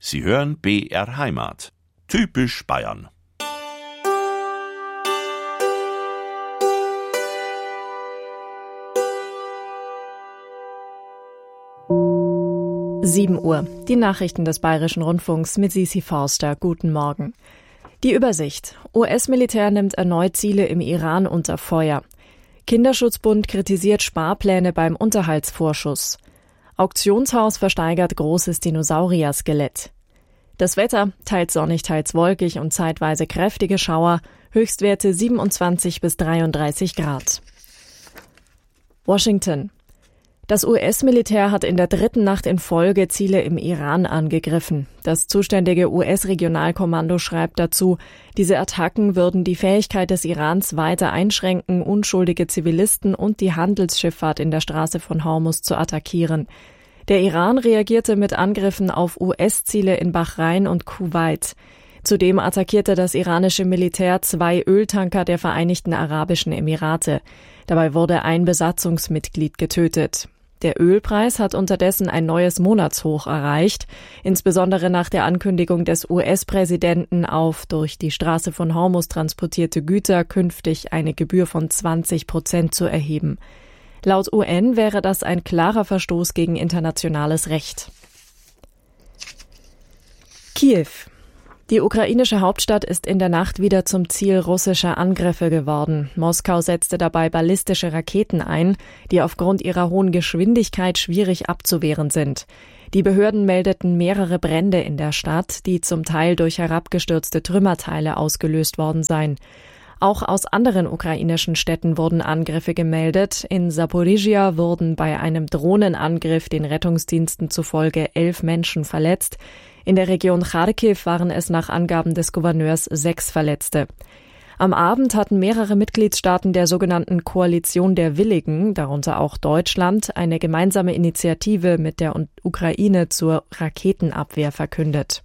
Sie hören BR Heimat. Typisch Bayern. Uhr. Die Nachrichten des Bayerischen Rundfunks mit Sisi Forster. Guten Morgen. Die Übersicht. US-Militär nimmt erneut Ziele im Iran unter Feuer. Kinderschutzbund kritisiert Sparpläne beim Unterhaltsvorschuss. Auktionshaus versteigert großes Dinosaurier-Skelett. Das Wetter, teils sonnig, teils wolkig und zeitweise kräftige Schauer, Höchstwerte 27 bis 33 Grad. Washington. Das US-Militär hat in der dritten Nacht in Folge Ziele im Iran angegriffen. Das zuständige US-Regionalkommando schreibt dazu, diese Attacken würden die Fähigkeit des Irans weiter einschränken, unschuldige Zivilisten und die Handelsschifffahrt in der Straße von Hormuz zu attackieren. Der Iran reagierte mit Angriffen auf US-Ziele in Bahrain und Kuwait. Zudem attackierte das iranische Militär 2 Öltanker der Vereinigten Arabischen Emirate. Dabei wurde ein Besatzungsmitglied getötet. Der Ölpreis hat unterdessen ein neues Monatshoch erreicht, insbesondere nach der Ankündigung des US-Präsidenten auf durch die Straße von Hormuz transportierte Güter künftig eine Gebühr von 20% zu erheben. Laut UN wäre das ein klarer Verstoß gegen internationales Recht. Kiew. Die ukrainische Hauptstadt ist in der Nacht wieder zum Ziel russischer Angriffe geworden. Moskau setzte dabei ballistische Raketen ein, die aufgrund ihrer hohen Geschwindigkeit schwierig abzuwehren sind. Die Behörden meldeten mehrere Brände in der Stadt, die zum Teil durch herabgestürzte Trümmerteile ausgelöst worden seien. Auch aus anderen ukrainischen Städten wurden Angriffe gemeldet. In Saporischschja wurden bei einem Drohnenangriff den Rettungsdiensten zufolge 11 Menschen verletzt. In der Region Charkiw waren es nach Angaben des Gouverneurs 6 Verletzte. Am Abend hatten mehrere Mitgliedstaaten der sogenannten Koalition der Willigen, darunter auch Deutschland, eine gemeinsame Initiative mit der Ukraine zur Raketenabwehr verkündet.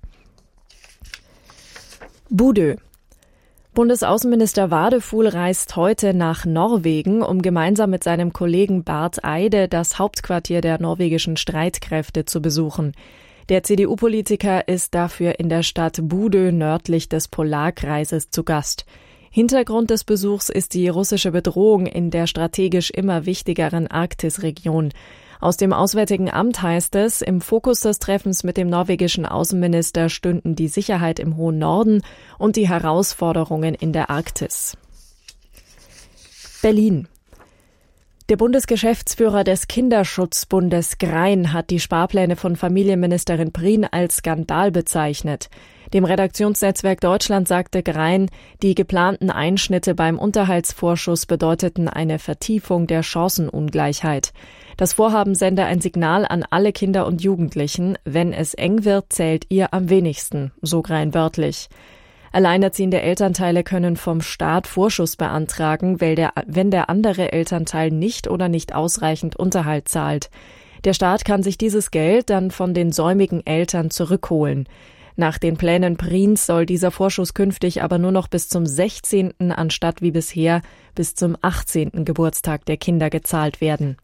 Bodø. Bundesaußenminister Wadefuhl reist heute nach Norwegen, um gemeinsam mit seinem Kollegen Barth Eide das Hauptquartier der norwegischen Streitkräfte zu besuchen. Der CDU-Politiker ist dafür in der Stadt Bodø nördlich des Polarkreises zu Gast. Hintergrund des Besuchs ist die russische Bedrohung in der strategisch immer wichtigeren Arktisregion. Aus dem Auswärtigen Amt heißt es, im Fokus des Treffens mit dem norwegischen Außenminister stünden die Sicherheit im hohen Norden und die Herausforderungen in der Arktis. Berlin. Der Bundesgeschäftsführer des Kinderschutzbundes Grein hat die Sparpläne von Familienministerin Prien als Skandal bezeichnet. Dem Redaktionsnetzwerk Deutschland sagte Grein, die geplanten Einschnitte beim Unterhaltsvorschuss bedeuteten eine Vertiefung der Chancenungleichheit. Das Vorhaben sende ein Signal an alle Kinder und Jugendlichen, wenn es eng wird, zählt ihr am wenigsten, so Grein wörtlich. Alleinerziehende Elternteile können vom Staat Vorschuss beantragen, wenn der andere Elternteil nicht oder nicht ausreichend Unterhalt zahlt. Der Staat kann sich dieses Geld dann von den säumigen Eltern zurückholen. Nach den Plänen Priens soll dieser Vorschuss künftig aber nur noch bis zum 16. anstatt wie bisher bis zum 18. Geburtstag der Kinder gezahlt werden.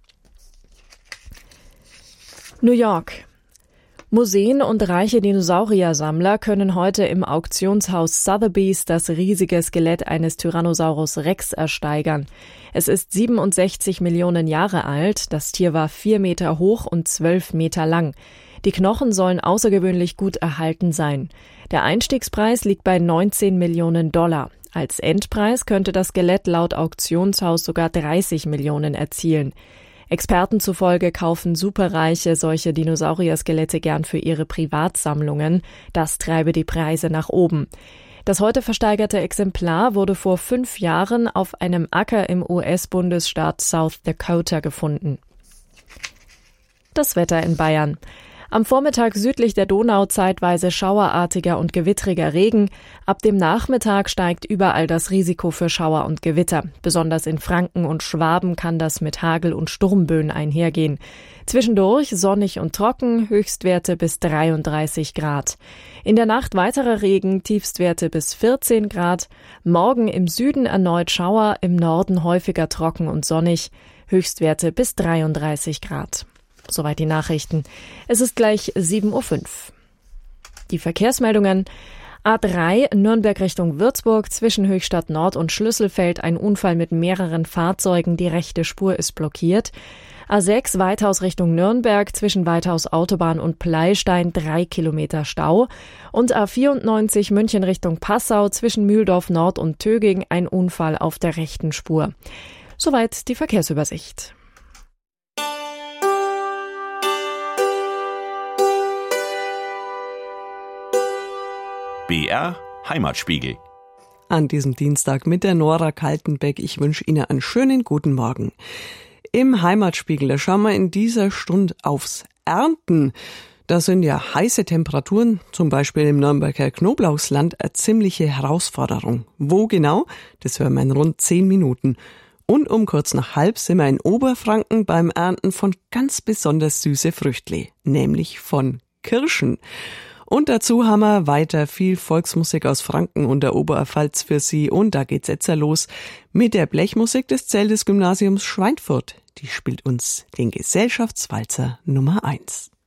New York. Museen und reiche Dinosauriersammler können heute im Auktionshaus Sotheby's das riesige Skelett eines Tyrannosaurus Rex ersteigern. Es ist 67 Millionen Jahre alt, das Tier war 4 Meter hoch und 12 Meter lang. Die Knochen sollen außergewöhnlich gut erhalten sein. Der Einstiegspreis liegt bei $19 Millionen. Als Endpreis könnte das Skelett laut Auktionshaus sogar 30 Millionen erzielen. Experten zufolge kaufen Superreiche solche Dinosaurier-Skelette gern für ihre Privatsammlungen. Das treibe die Preise nach oben. Das heute versteigerte Exemplar wurde vor 5 Jahren auf einem Acker im US-Bundesstaat South Dakota gefunden. Das Wetter in Bayern. Am Vormittag südlich der Donau zeitweise schauerartiger und gewittriger Regen. Ab dem Nachmittag steigt überall das Risiko für Schauer und Gewitter. Besonders in Franken und Schwaben kann das mit Hagel und Sturmböen einhergehen. Zwischendurch sonnig und trocken, Höchstwerte bis 33 Grad. In der Nacht weiterer Regen, Tiefstwerte bis 14 Grad. Morgen im Süden erneut Schauer, im Norden häufiger trocken und sonnig, Höchstwerte bis 33 Grad. Soweit die Nachrichten. Es ist gleich 7:05 Uhr. Die Verkehrsmeldungen: A3 Nürnberg Richtung Würzburg, zwischen Höchstadt Nord und Schlüsselfeld ein Unfall mit mehreren Fahrzeugen, die rechte Spur ist blockiert. A6 Weithaus Richtung Nürnberg, zwischen Weithaus Autobahn und Pleystein 3 Kilometer Stau. Und A94 München Richtung Passau, zwischen Mühldorf Nord und Töging ein Unfall auf der rechten Spur. Soweit die Verkehrsübersicht. BR Heimatspiegel. An diesem Dienstag mit der Nora Kaltenbeck. Ich wünsche Ihnen einen schönen guten Morgen. Im Heimatspiegel, da schauen wir in dieser Stunde aufs Ernten. Da sind ja heiße Temperaturen, zum Beispiel im Nürnberger Knoblauchsland, eine ziemliche Herausforderung. Wo genau? Das hören wir in rund 10 Minuten. Und um kurz nach halb sind wir in Oberfranken beim Ernten von ganz besonders süße Früchtli, nämlich von Kirschen. Und dazu haben wir weiter viel Volksmusik aus Franken und der Oberpfalz für Sie. Und da geht's jetzt los mit der Blechmusik des Zeltes Gymnasiums Schweinfurt. Die spielt uns den Gesellschaftswalzer Nummer 1.